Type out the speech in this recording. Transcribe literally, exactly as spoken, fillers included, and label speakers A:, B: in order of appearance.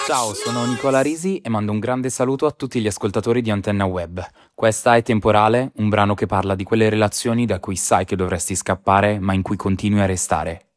A: Ciao, sono Nicola Risi e mando un grande saluto a tutti gli ascoltatori di Antenna Web. Questa è Temporale, un brano che parla di quelle relazioni da cui sai che dovresti scappare, ma in cui continui a restare.